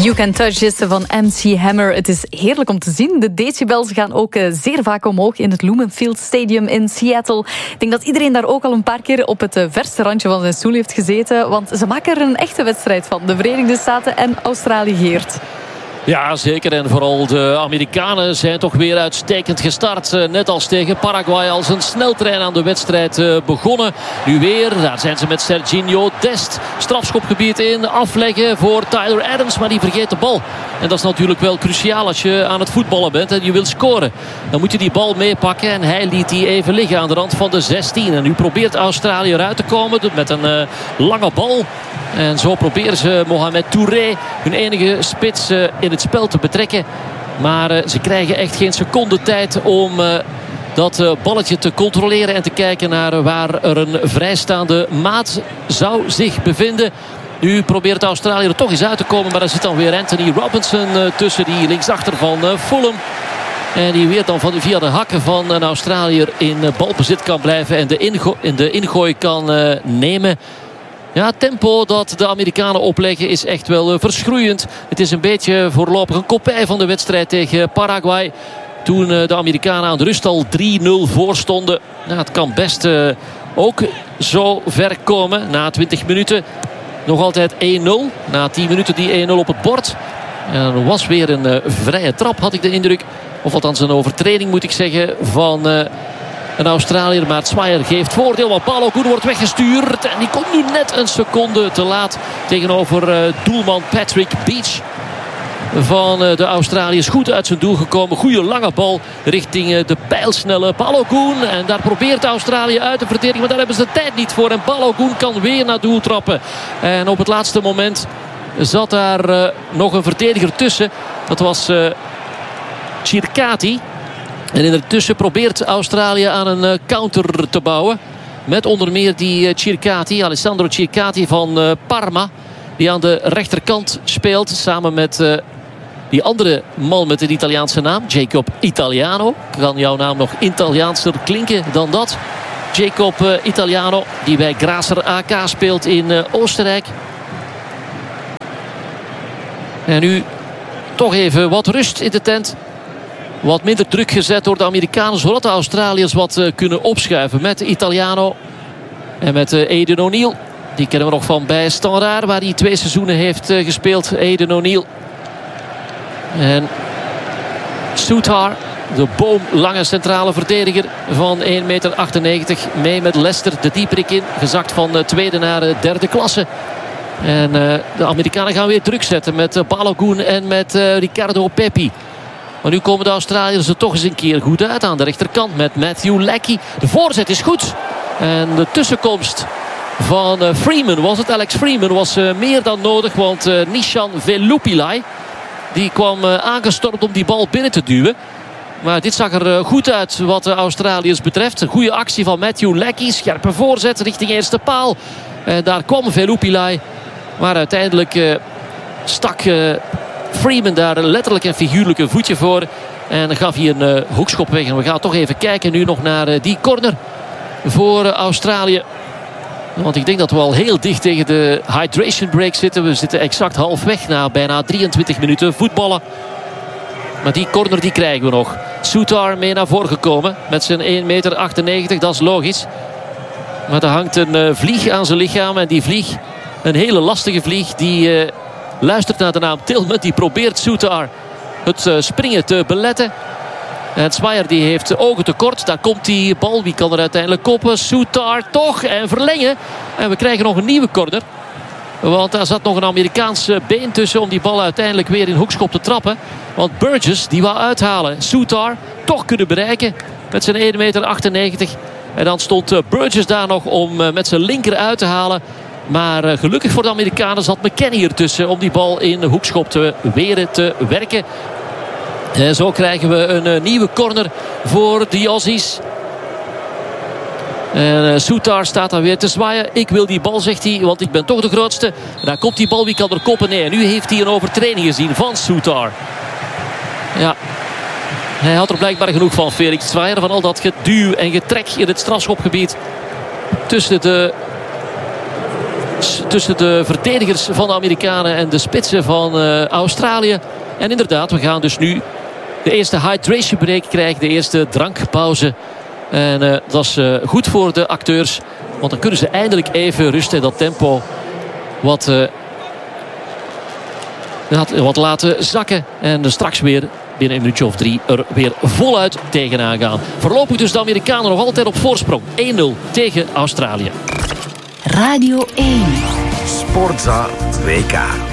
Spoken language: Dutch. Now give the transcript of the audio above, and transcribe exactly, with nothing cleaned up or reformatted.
You Can Touch is van M C Hammer. Het is heerlijk om te zien. De decibels gaan ook zeer vaak omhoog in het Lumen Field Stadium in Seattle. Ik denk dat iedereen daar ook al een paar keer op het verste randje van zijn stoel heeft gezeten. Want ze maken er een echte wedstrijd van. De Verenigde Staten en Australië, Geert. Ja, zeker. En vooral de Amerikanen zijn toch weer uitstekend gestart. Net als tegen Paraguay, als een sneltrein aan de wedstrijd begonnen. Nu weer, daar zijn ze met Serginho Dest. Strafschopgebied in, afleggen voor Tyler Adams. Maar die vergeet de bal. En dat is natuurlijk wel cruciaal als je aan het voetballen bent en je wilt scoren. Dan moet je die bal meepakken. En hij liet die even liggen aan de rand van de zestien. En nu probeert Australië eruit te komen met een uh, lange bal. En zo proberen ze Mohamed Touré, hun enige spits, uh, in het spel te betrekken. Maar uh, ze krijgen echt geen seconde tijd om uh, dat uh, balletje te controleren. En te kijken naar waar er een vrijstaande maat zou zich bevinden. Nu probeert Australië er toch eens uit te komen. Maar daar zit dan weer Anthony Robinson uh, tussen, die linksachter van uh, Fulham. En die weer dan van, via de hakken van een Australiër in uh, balbezit kan blijven. En de, ingo- in de ingooi kan uh, nemen. Ja, het tempo dat de Amerikanen opleggen is echt wel uh, verschroeiend. Het is een beetje voorlopig een kopij van de wedstrijd tegen Paraguay. Toen uh, de Amerikanen aan de rust al drie nul voor stonden. Nou, het kan best uh, ook zo ver komen na twintig minuten. Nog altijd één nul. Na tien minuten die één nul op het bord. En er was weer een uh, vrije trap, had ik de indruk. Of althans een overtreding, moet ik zeggen, van Uh, Een Australiër, maar Zwaier geeft voordeel. Want Balogun wordt weggestuurd. En die komt nu net een seconde te laat tegenover uh, doelman Patrick Beach. Van uh, de Australiërs goed uit zijn doel gekomen. Goede lange bal richting uh, de pijlsnelle Balogun. En daar probeert Australië uit te verdedigen. Maar daar hebben ze de tijd niet voor. En Balogun kan weer naar doel trappen. En op het laatste moment zat daar uh, nog een verdediger tussen. Dat was uh, Chircati. En intussen probeert Australië aan een uh, counter te bouwen. Met onder meer die uh, Chircati, Alessandro Chircati van uh, Parma. Die aan de rechterkant speelt. Samen met uh, die andere man met een Italiaanse naam. Jacob Italiano. Kan jouw naam nog Italiaanser klinken dan dat? Jacob uh, Italiano. Die bij Grazer A K speelt in uh, Oostenrijk. En nu toch even wat rust in de tent. Wat minder druk gezet door de Amerikanen. Zodat de Australiërs wat uh, kunnen opschuiven. Met Italiano. En met uh, Aiden O'Neill. Die kennen we nog van bij Standaard. Waar hij twee seizoenen heeft uh, gespeeld. Aiden O'Neill. En Soutar. De boomlange centrale verdediger van één komma achtennegentig meter. Mee met Leicester de dieperik in. Gezakt van uh, tweede naar uh, derde klasse. En uh, de Amerikanen gaan weer druk zetten. Met uh, Balogun en met uh, Ricardo Pepi. Maar nu komen de Australiërs er toch eens een keer goed uit aan de rechterkant met Matthew Leckie. De voorzet is goed. En de tussenkomst van uh, Freeman, was het Alex Freeman, was uh, meer dan nodig. Want uh, Nishan Velupilai, die kwam uh, aangestormd om die bal binnen te duwen. Maar dit zag er uh, goed uit wat de Australiërs betreft. Een goede actie van Matthew Leckie. Scherpe voorzet richting eerste paal. En daar kwam Velupilai. Maar uiteindelijk uh, stak Uh, Freeman daar letterlijk en figuurlijk een voetje voor. En gaf hij een uh, hoekschop weg. En we gaan toch even kijken nu nog naar uh, die corner voor uh, Australië. Want ik denk dat we al heel dicht tegen de hydration break zitten. We zitten exact halfweg na bijna drieëntwintig minuten voetballen. Maar die corner die krijgen we nog. Soutar mee naar voren gekomen. Met zijn één komma achtennegentig meter. Dat is logisch. Maar er hangt een uh, vlieg aan zijn lichaam. En die vlieg, een hele lastige vlieg. Die Uh, luistert naar de naam Tillman. Die probeert Soutar het uh, springen te beletten. En Zwaier die heeft ogen tekort. Daar komt die bal. Wie kan er uiteindelijk koppen? Soutar toch. En verlengen. En we krijgen nog een nieuwe corner. Want daar zat nog een Amerikaanse been tussen. Om die bal uiteindelijk weer in hoekschop te trappen. Want Burgess die wou uithalen. Soutar toch kunnen bereiken. Met zijn één komma achtennegentig meter. En dan stond uh, Burgess daar nog om uh, met zijn linker uit te halen. Maar uh, gelukkig voor de Amerikanen zat McKennie ertussen om die bal in de hoekschop te weren te werken. En zo krijgen we een uh, nieuwe corner voor de Aussies. En uh, Soutar staat daar weer te zwaaien. Ik wil die bal, zegt hij, want ik ben toch de grootste. En daar komt die bal, wie kan er koppen? Nee, en nu heeft hij een overtreding gezien van Soutar. Ja, hij had er blijkbaar genoeg van, Felix Zwaier. Van al dat geduw en getrek in het strafschopgebied tussen de tussen de verdedigers van de Amerikanen en de spitsen van uh, Australië. En inderdaad, we gaan dus nu de eerste hydration break krijgen. De eerste drankpauze. En uh, dat is uh, goed voor de acteurs. Want dan kunnen ze eindelijk even rusten en dat tempo wat, uh, wat laten zakken. En straks weer binnen een minuutje of drie er weer voluit tegenaan gaan. Voorlopig dus de Amerikanen nog altijd op voorsprong. één nul tegen Australië. Radio één. Sportza W K.